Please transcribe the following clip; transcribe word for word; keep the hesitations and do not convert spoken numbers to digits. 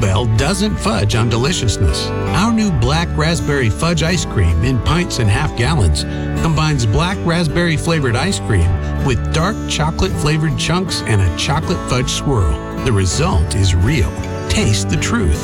Bluebell doesn't fudge on deliciousness. Our new Black Raspberry Fudge ice cream in pints and half gallons combines black raspberry flavored ice cream with dark chocolate flavored chunks and a chocolate fudge swirl. The result is real. Taste the truth.